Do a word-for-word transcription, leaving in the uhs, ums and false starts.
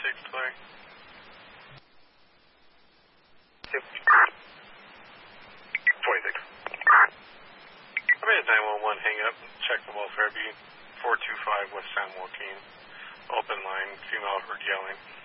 six, clear. Yep. twenty-six. I made a nine one one hang up and check the welfare. Be four two five West San Joaquin. Open line, female heard yelling.